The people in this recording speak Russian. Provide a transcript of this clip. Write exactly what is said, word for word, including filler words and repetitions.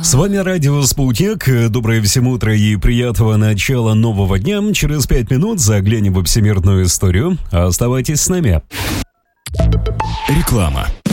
С вами радио «Спутник». Доброе всем утро и приятного начала нового дня. Через пять минут заглянем в всемирную историю. Оставайтесь с нами. Реклама.